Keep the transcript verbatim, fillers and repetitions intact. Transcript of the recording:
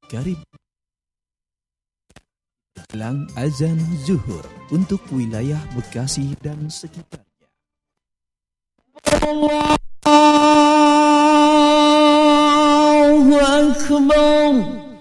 Garib jelang azan zuhur untuk wilayah Bekasi dan sekitarnya. Allahu Akbar.